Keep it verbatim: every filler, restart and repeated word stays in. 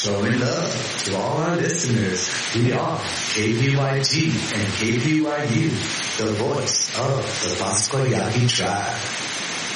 showing love to all our listeners. We are K P Y T and K P Y U, the voice of the Pasco Yaqui tribe.